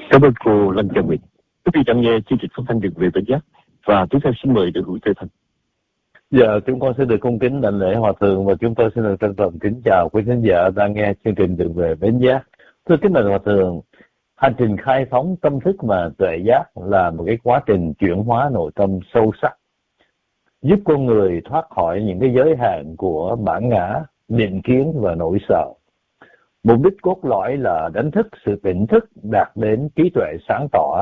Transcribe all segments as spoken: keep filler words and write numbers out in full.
Cảm ơn cô Lân Trà Nguyệt. Quý vị đang nghe chương trình phát thanh Đường Về Bến Giác và chúng ta xin mời được hữu Tê Thành. Giờ dạ, chúng con sẽ được cung kính đảnh lễ hòa thượng và chúng tôi xin được trân trọng kính chào quý khán giả đang nghe chương trình Đường Về Bến Giác. Thưa kính bạch hòa thượng, hành trình khai phóng tâm thức và tuệ giác là một cái quá trình chuyển hóa nội tâm sâu sắc, giúp con người thoát khỏi những cái giới hạn của bản ngã, định kiến và nỗi sợ. Mục đích cốt lõi là đánh thức sự tỉnh thức đạt đến trí tuệ sáng tỏ,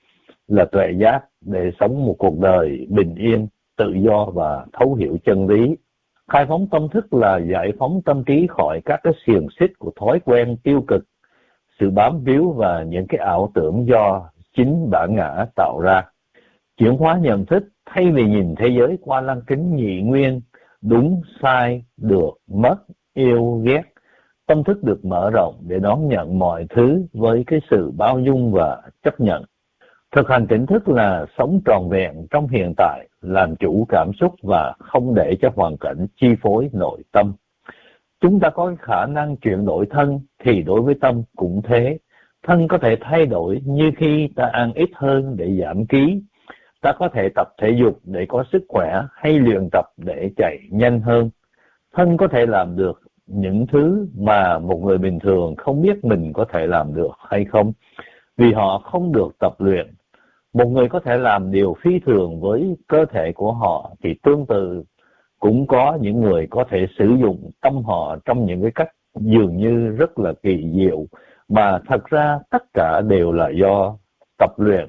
là tuệ giác để sống một cuộc đời bình yên, tự do và thấu hiểu chân lý. Khai phóng tâm thức là giải phóng tâm trí khỏi các cái xiềng xích của thói quen tiêu cực, sự bám víu và những cái ảo tưởng do chính bản ngã tạo ra. Chuyển hóa nhận thức thay vì nhìn thế giới qua lăng kính nhị nguyên, đúng, sai, được, mất, yêu, ghét. Tâm thức được mở rộng để đón nhận mọi thứ với cái sự bao dung và chấp nhận. Thực hành tỉnh thức là sống trọn vẹn trong hiện tại, làm chủ cảm xúc và không để cho hoàn cảnh chi phối nội tâm. Chúng ta có khả năng chuyển đổi thân thì đối với tâm cũng thế. Thân có thể thay đổi như khi ta ăn ít hơn để giảm ký. Ta có thể tập thể dục để có sức khỏe hay luyện tập để chạy nhanh hơn. Thân có thể làm được những thứ mà một người bình thường không biết mình có thể làm được hay không, vì họ không được tập luyện. Một người có thể làm điều phi thường với cơ thể của họ thì tương tự cũng có những người có thể sử dụng tâm họ trong những cái cách dường như rất là kỳ diệu, mà thật ra tất cả đều là do tập luyện.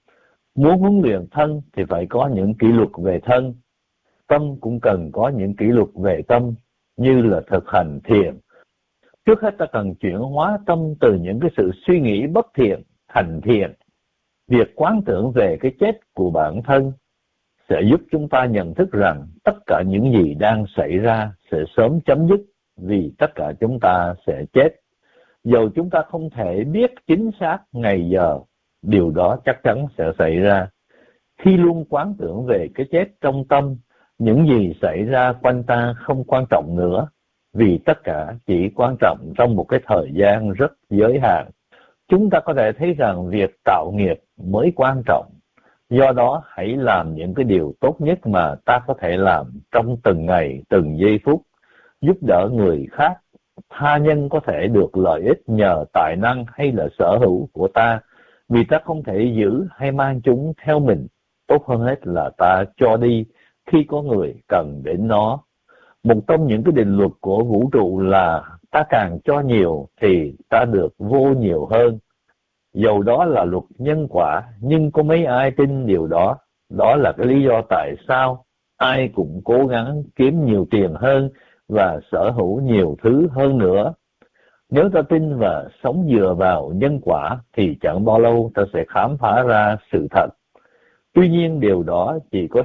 Muốn huấn luyện thân thì phải có những kỷ luật về thân, tâm cũng cần có những kỷ luật về tâm, như là thực hành thiền. Trước hết ta cần chuyển hóa tâm từ những cái sự suy nghĩ bất thiện thành thiện. Việc quán tưởng về cái chết của bản thân sẽ giúp chúng ta nhận thức rằng tất cả những gì đang xảy ra sẽ sớm chấm dứt, vì tất cả chúng ta sẽ chết. Dầu chúng ta không thể biết chính xác ngày giờ, điều đó chắc chắn sẽ xảy ra. Khi luôn quán tưởng về cái chết trong tâm, những gì xảy ra quanh ta không quan trọng nữa, vì tất cả chỉ quan trọng trong một cái thời gian rất giới hạn. Chúng ta có thể thấy rằng việc tạo nghiệp mới quan trọng. Do đó hãy làm những cái điều tốt nhất mà ta có thể làm trong từng ngày, từng giây phút. Giúp đỡ người khác, tha nhân có thể được lợi ích nhờ tài năng hay là sở hữu của ta, vì ta không thể giữ hay mang chúng theo mình. Tốt hơn hết là ta cho đi khi có người cần đến nó. Một trong những cái định luật của vũ trụ là ta càng cho nhiều thì ta được vô nhiều hơn. Dầu đó là luật nhân quả, nhưng có mấy ai tin điều đó? Đó là cái lý do tại sao ai cũng cố gắng kiếm nhiều tiền hơn và sở hữu nhiều thứ hơn nữa. Nếu ta tin và sống dựa vào nhân quả thì chẳng bao lâu ta sẽ khám phá ra sự thật. Tuy nhiên điều đó chỉ có